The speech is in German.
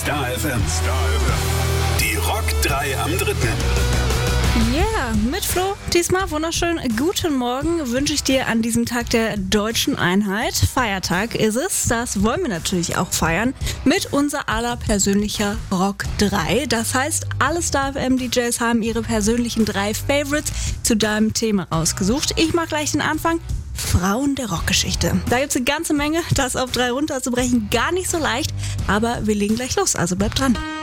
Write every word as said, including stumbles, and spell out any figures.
Star F M. Star F M. Die Rock drei am dritten. Yeah, mit Flo. Diesmal wunderschön guten Morgen wünsche ich dir an diesem Tag der Deutschen Einheit. Feiertag ist es. Das wollen wir natürlich auch feiern mit unser aller persönlicher Rock drei. Das heißt, alle Star F M D Js haben ihre persönlichen drei Favorites zu deinem Thema ausgesucht. Ich mache gleich den Anfang. Frauen der Rockgeschichte. Da gibt es eine ganze Menge. Das auf drei runterzubrechen gar nicht so leicht. Aber wir legen gleich los, also bleibt dran.